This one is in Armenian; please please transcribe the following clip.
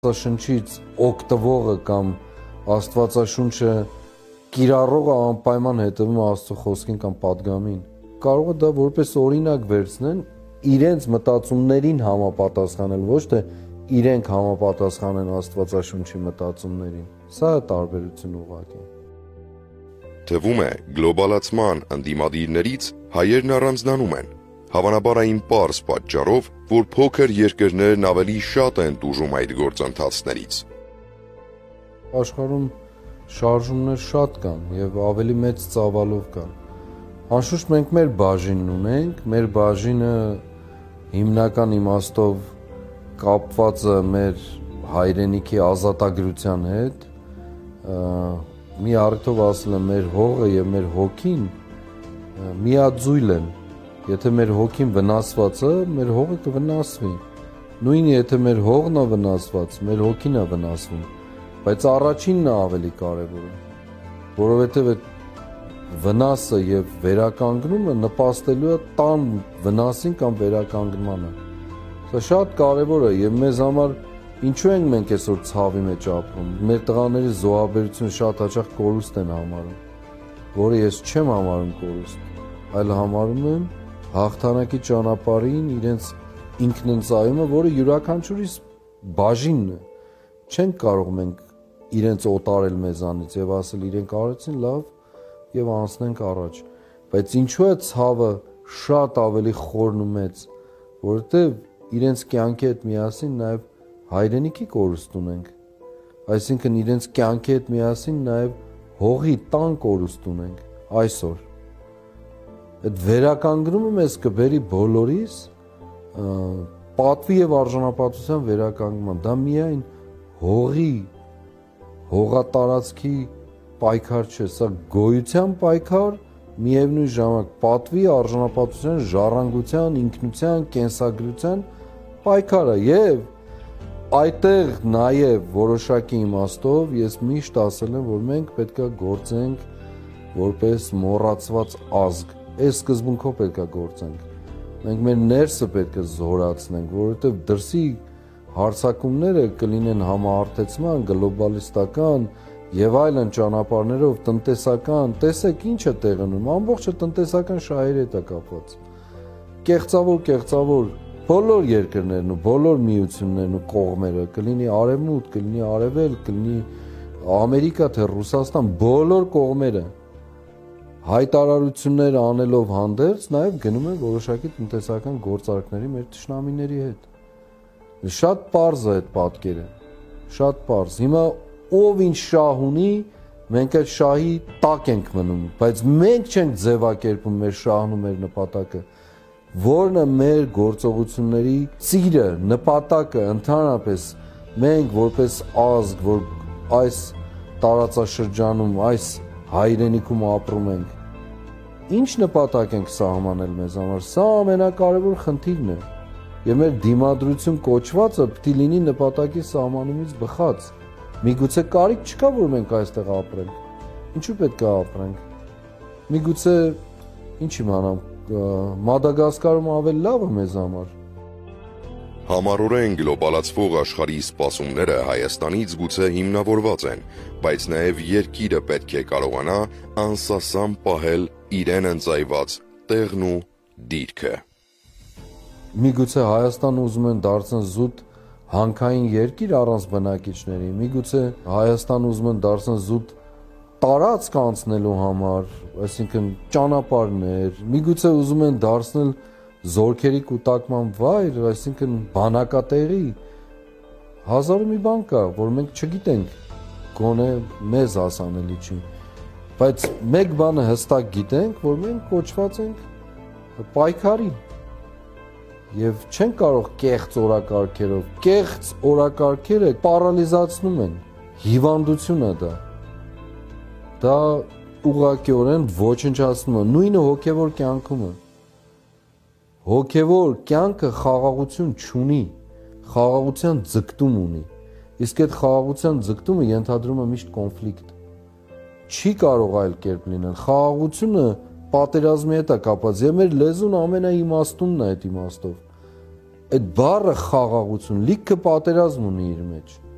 Աստվածաշնչից օգտվողը կամ Աստվածաշունչը կիրառողը անպայման հետևում է Աստծո խոսքին կամ պատգամին։ Կարող է դա որպես օրինակ վերցնեն իրենց մտածումներին համապատասխանել, ոչ թե իրենք համապատասխանեն Աստվածաշունչի մտածումներին։ Սա է տարբերությունը ուղղակի։ Թվում է գլոբալացման ընդդիմադիրներից հայերն առանձնանում են։ Հավանաբար այն պարզ պատճառով, որ փոքր երկրներն ավելի շատ են տուժում այդ գործընթացներից։ Աշխարհում շարժումներ շատ կան եւ ավելի մեծ ծավալով կան։ Անշուշտ մենք մեր բաժինն ունենք, մեր բաժինը հիմնական իմաստով կապված է մեր հայրենիքի ազատագրության հետ։ Մի առիթով ասել եմ, մեր հողը եւ մեր հոգին միաձույլ են։ Եթե մեր հոգին վնասված է, մեր հողը կվնասվի։ Նույն եթե մեր հողն է վնասված, մեր հոգին է վնասվում, բայց առաջինն է ավելի կարևորը, որովհետև այդ վնասը եւ վերականգնումը նպաստելու է տան վնասին կամ վերականգնմանը։ Սա շատ կարևոր է եւ մեզ համար ինչու ենք մենք այսօր ցավի մեջ ապրում։ Մեր տղաների զոհաբերությունը շատ հաճախ կորուստ են համարում, որը ես չեմ համարում կորուստ, այլ համարում եմ հաղթանակի ճանապարհին իրենց ինքնընծայումը, որը յուրաքանչյուրիս բաժինն է։ Չենք կարող մենք իրենց օտարել մեզանից եւ ասել իրենք արեցին լավ եւ անցնենք առաջ։ Բայց ինչու է ցավը շատ ավելի խորն ու մեծ, որովհետեւ իրենց կյանքի հետ միասին նաեւ հայրենիքի կորուստ ունենք։ Այսինքն իրենց կյանքի հետ միասին նաեւ հողի տան կորուստ ունենք այսօր։ Այդ վերականգնումը մեզ կբերի բոլորիս պատվի եւ արժանապատվության վերականգնման։ Դա միայն հողատարածքի պայքար չէ, սա գոյության պայքար, միևնույն ժամանակ պատվի, արժանապատվության, ժառանգության, ինքնության, կենսագրության պայքար է եւ այդտեղ նաեւ որոշակի իմաստով ես միշտ ասել եմ, որ մենք պետք է գործենք որպես մոռացված ազգ։ Այս սկզբունքով պետք է գործենք։ Մենք մեր ներսը պետք է զորացնենք, որովհետև դրսի հարձակումները կլինեն համահարթեցման, գլոբալիստական եւ այլն ճանապարհներով տնտեսական, տեսեք ինչ է տեղի ունենում, ամբողջը տնտեսական շահերի հետ է կապված։ Կեղծավոր բոլոր երկրներն ու բոլոր միություններն ու կողմերը, կլինի արևմուտք, կլինի արևելք, կլինի Ամերիկա, թե Ռուսաստան, բոլոր կողմերը հայտարարություններ անելով հանդերձ նաև գնում են որոշակի տնտեսական գործարքների մեր թշնամիների հետ։ Շատ պարզ է այդ պատկերը, շատ պարզ։ Հիմա ով ինչ շահ ունի, մենք այդ շահի տակ ենք մնում, բայց մենք չենք ձևակերպում մեր շահն ու մեր նպատակը, որն է մեր գործողությունների ծիրը, նպատակը, ընդհանրապես մենք որպես ազգ, որ այս տարածաշրջանում, այս հայրենիքում ապրում ենք, ինչ նպատակ ենք սահմանել մեզ համար, սա ամենակարևոր խնդիրն է, եւ մեր դիմադրություն կոչվածը պետք է լինի նպատակի սահմանումից բխած, միգուցե կարիք չկա, որ մենք այստեղ ապրենք, ինչու պետք է ապրենք, միգուցե, ինչ իմանամ, Մադագասկարում ավելի լավ է մեզ համար։ Համառորեն գլոբալացվող աշխարհի սպասումները Հայաստանից գուցե հիմնավորված են, բայց նաև երկիրը պետք է կարողանա անսասան պահել իրեն ընծայված տեղն ու դիրքը։ Միգուցե Հայաստանը ուզում են դարձնել զուտ հանքային երկիր առանց բնակիչների, միգուցե Հայաստանը ուզում են դարձնել զուտ տարածք անցնելու համար, այսինքն ճանապարհներ, միգուցե ուզում են դարձնել զորքերի կուտակման վայր, այսինքն բանակատեղի, հազար ու մի բան կա, որ մենք չգիտենք, գոնե մեզ հասանելի չի, բայց մեկ բանը հստակ գիտենք, որ մենք կոչված ենք պայքարի եւ չենք կարող կեղծ օրակարգերով, կեղծ օրակարգերը պարալիզացնում են, հիվանդություն է դա ուղղակիորեն ոչնչացնում է, նույնը հոգևոր կյանքում է։ Հոգևոր կյանքը խաղաղություն չունի, խաղաղության ձգտում ունի, իսկ այդ խաղաղության ձգտումը ենթադրում է միշտ կոնֆլիկտ։ Չի կարող այլ կերպ լինել, խաղաղությունը պատերազմի հետ է կապված, եւ մեր լեզուն ամենաիմաստունն է այդ իմաստով։ Այդ բառը խաղաղություն լիքը պատերազմ ունի իր մեջ։